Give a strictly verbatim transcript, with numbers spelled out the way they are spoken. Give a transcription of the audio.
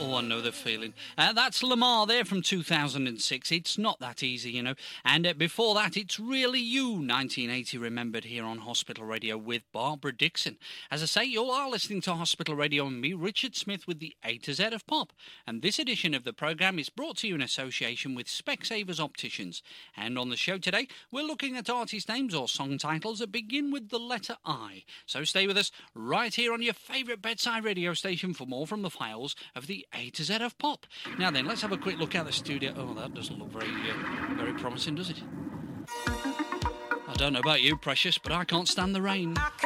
Oh, I know the feeling. Uh, that's Lamar there from two thousand six. It's not that easy, you know. And uh, before that, it's Really You, nineteen eighty, remembered here on Hospital Radio with Barbara Dixon. As I say, you are listening to Hospital Radio and me, Richard Smith, with the A to Z of Pop. And this edition of the programme is brought to you in association with Specsavers Opticians. And on the show today, we're looking at artist names or song titles that begin with the letter I. So stay with us right here on your favourite bedside radio station for more from the files of the A to Z of Pop. Now then, let's have a quick look at the studio. Oh, that doesn't look very, uh, very promising, does it? I don't know about you, Precious, but I can't stand the rain.